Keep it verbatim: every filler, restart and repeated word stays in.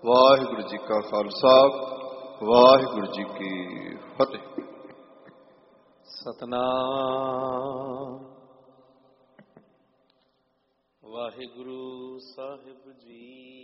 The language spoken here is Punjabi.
ਵਾਹਿਗੁਰੂ ਜੀ ਕਾ ਖਾਲਸਾ, ਵਾਹਿਗੁਰੂ ਜੀ ਕੀ ਫਤਿਹ। ਸਤਨਾਮ ਵਾਹਿਗੁਰੂ ਸਾਹਿਬ ਜੀ।